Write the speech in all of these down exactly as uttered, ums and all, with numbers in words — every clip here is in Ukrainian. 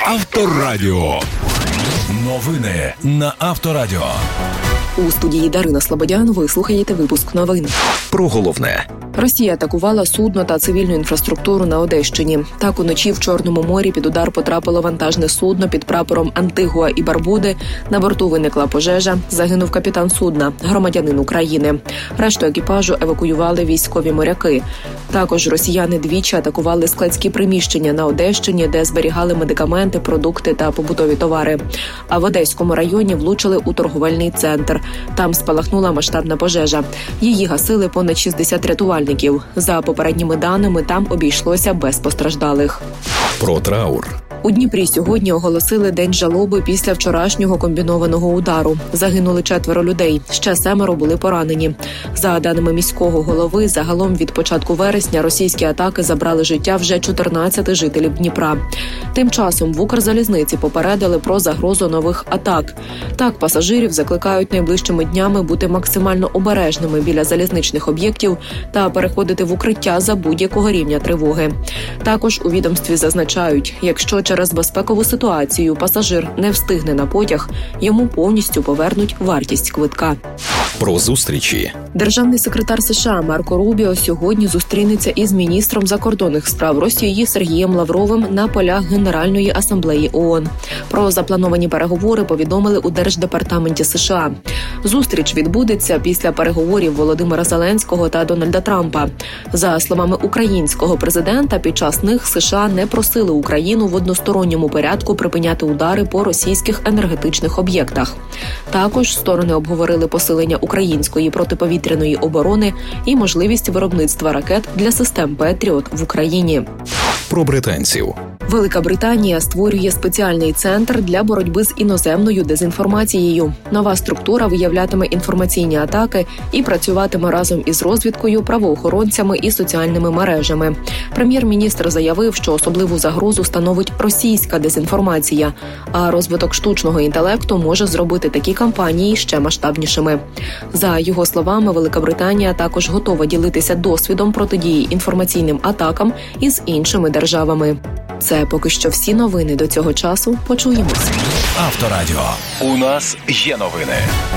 Авторадіо. Новини на Авторадіо. У студії Дарина Слободян ви слухаєте випуск новин. Про головне. Росія атакувала судно та цивільну інфраструктуру на Одещині. Так, уночі в Чорному морі під удар потрапило вантажне судно під прапором Антигуа і Барбуди. На борту виникла пожежа. Загинув капітан судна, громадянин України. Решту екіпажу евакуювали військові моряки. Також росіяни двічі атакували складські приміщення на Одещині, де зберігали медикаменти, продукти та побутові товари. А в Одеському районі влучили у торговельний центр. Там спалахнула масштабна пожежа. Її гасили понад шістдесят рятувальників. За попередніми даними, там обійшлося без постраждалих. Про траур. У Дніпрі сьогодні оголосили день жалоби після вчорашнього комбінованого удару. Загинули четверо людей, ще семеро були поранені. За даними міського голови, загалом від початку вересня російські атаки забрали життя вже чотирнадцяти жителів Дніпра. Тим часом в Укрзалізниці попередили про загрозу нових атак. Так, пасажирів закликають найближчими днями бути максимально обережними біля залізничних об'єктів та переходити в укриття за будь-якого рівня тривоги. Також у відомстві зазначають, якщо через безпекову ситуацію пасажир не встигне на потяг, йому повністю повернуть вартість квитка. Про зустрічі. Державний секретар США Марко Рубіо сьогодні зустрінеться із міністром закордонних справ Росії Сергієм Лавровим на полях Генеральної асамблеї ООН. Про заплановані переговори повідомили у Держдепартаменті США. Зустріч відбудеться після переговорів Володимира Зеленського та Дональда Трампа. За словами українського президента, під час них США не просили Україну в односторонньому порядку припиняти удари по російських енергетичних об'єктах. Також сторони обговорили посилення української протиповітряної оборони і можливість виробництва ракет для систем «Петріот» в Україні. Про британців. Велика Британія створює спеціальний центр для боротьби з іноземною дезінформацією. Нова структура виявлятиме інформаційні атаки і працюватиме разом із розвідкою, правоохоронцями і соціальними мережами. Прем'єр-міністр заявив, що особливу загрозу становить російська дезінформація, а розвиток штучного інтелекту може зробити такі кампанії ще масштабнішими. За його словами, Велика Британія також готова ділитися досвідом протидії інформаційним атакам із іншими державами. Це поки що всі новини до цього часу. Почуємося. Авторадіо. У нас є новини.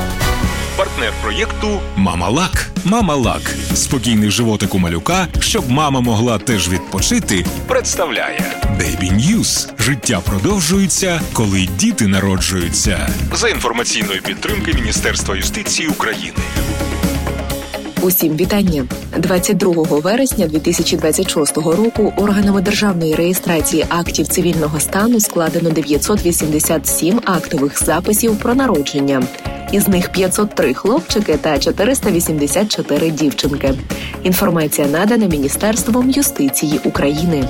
Партнер проєкту Мамалак. Мамалак. Спокійний животик у малюка, щоб мама могла теж відпочити, представляє Baby News. Життя продовжується, коли діти народжуються. За інформаційної підтримки Міністерства юстиції України. Усім вітання. двадцять другого вересня дві тисячі двадцять шостого року органами державної реєстрації актів цивільного стану складено дев'ятсот вісімдесят сім актових записів про народження. Із них п'ятсот три хлопчики та чотириста вісімдесят чотири дівчинки. Інформація надана Міністерством юстиції України.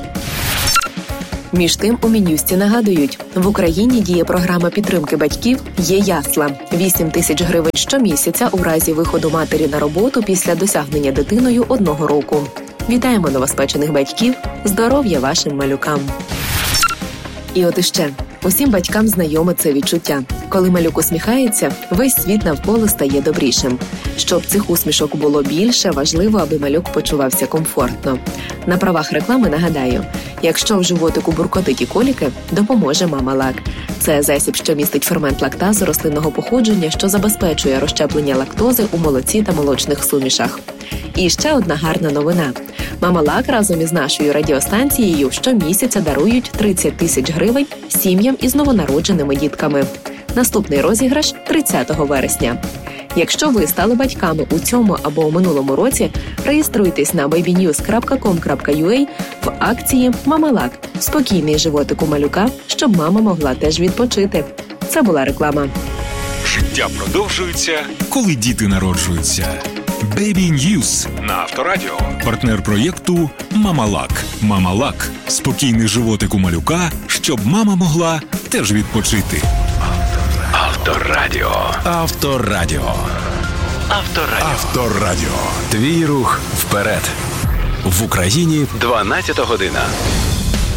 Між тим, у Мін'юсті нагадують, в Україні діє програма підтримки батьків «Є ясла». вісім тисяч гривень щомісяця у разі виходу матері на роботу після досягнення дитиною одного року. Вітаємо новоспечених батьків, здоров'я вашим малюкам. І от іще. Усім батькам знайоме це відчуття. Коли малюк усміхається, весь світ навколо стає добрішим. Щоб цих усмішок було більше, важливо, аби малюк почувався комфортно. На правах реклами нагадаю, якщо в животику буркотить і коліки, допоможе Мамалак. Це засіб, що містить фермент лактазу рослинного походження, що забезпечує розщеплення лактози у молоці та молочних сумішах. І ще одна гарна новина. Мамалак разом із нашою радіостанцією щомісяця дарують тридцять тисяч гривень сім'ям із новонародженими дітками. Наступний розіграш – тридцятого вересня. Якщо ви стали батьками у цьому або у минулому році, реєструйтесь на бейбі ньюз крапка ком крапка ю а в акції «Мамалак» – спокійний животик у малюка, щоб мама могла теж відпочити. Це була реклама. Життя продовжується, коли діти народжуються. Baby News на Авторадіо. Партнер проєкту Мамалак. Мамалак. Спокійний животик у малюка, щоб мама могла теж відпочити. Авторадіо. Авторадіо. Авторадіо. Авторадіо. Твій рух вперед. В Україні дванадцята година.